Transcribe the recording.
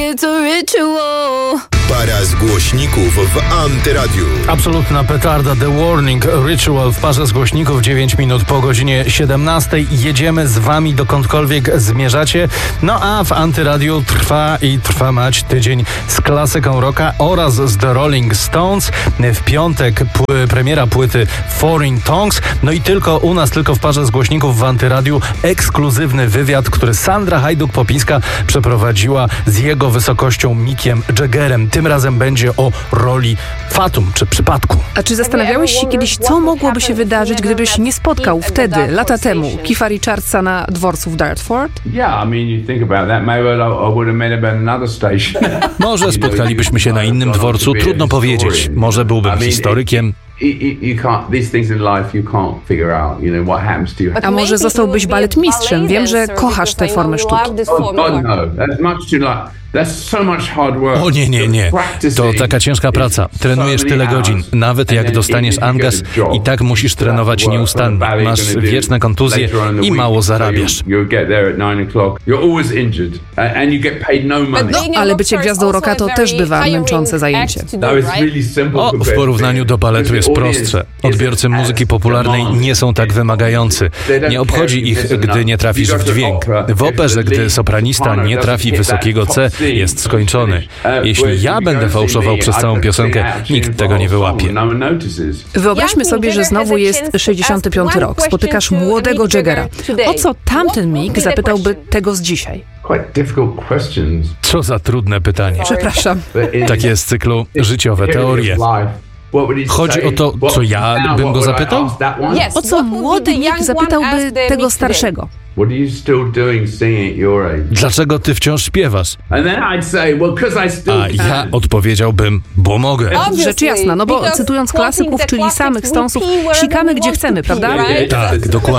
it's a ritual. Para z głośników w Antyradiu. Absolutna petarda, The Warning, Ritual w parze z głośników, 9 minut po godzinie 17. Jedziemy z wami dokądkolwiek zmierzacie. No a w Antyradiu trwa mać tydzień z klasyką rocka oraz z The Rolling Stones. W piątek premiera płyty Foreign Tongues. No i tylko u nas, tylko w parze z głośników w Antyradiu ekskluzywny wywiad, który Sandra Hajduk-Popińska przeprowadziła z jego wysokością Mickiem Jaggerem. Tym razem będzie o roli Fatum, czy przypadku. A czy zastanawiałeś się kiedyś, co mogłoby się wydarzyć, gdybyś nie spotkał wtedy, lata temu, Keitha Richardsa na dworcu w Dartford? Może spotkalibyśmy się na innym dworcu, trudno powiedzieć. Może byłbym historykiem. A może zostałbyś baletmistrzem? Wiem, że kochasz tę formę sztuki. O nie. To taka ciężka praca. Trenujesz tyle godzin. Nawet jak dostaniesz angaz, i tak musisz trenować nieustannie. Masz wieczne kontuzje i mało zarabiasz. No, ale bycie gwiazdą rocka to też bywa męczące zajęcie. W porównaniu do baletu jest prostsze. Odbiorcy muzyki popularnej nie są tak wymagający. Nie obchodzi ich, gdy nie trafisz w dźwięk. W operze, gdy sopranista nie trafi wysokiego C, jest skończony. Jeśli ja będę fałszował przez całą piosenkę, nikt tego nie wyłapie. Wyobraźmy sobie, że znowu jest 65 rok. Spotykasz młodego Jaggera. O co tamten Mick zapytałby tego z dzisiaj? Co za trudne pytanie. Przepraszam. Tak jest z cyklu Życiowe teorie. Chodzi o to, co ja bym go zapytał? O co młody Mick zapytałby tego starszego? Dlaczego ty wciąż śpiewasz? A ja odpowiedziałbym, bo mogę. Rzecz jasna, no bo cytując klasyków, czyli samych Stonesów, sikamy gdzie chcemy, prawda? Tak, dokładnie.